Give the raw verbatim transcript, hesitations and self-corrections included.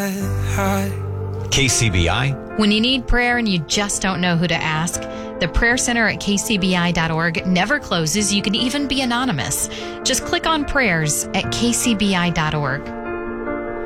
high. K C B I. When you need prayer and you just don't know who to ask, the Prayer Center at K C B I dot org never closes. You can even be anonymous. Just click on prayers at K C B I dot org.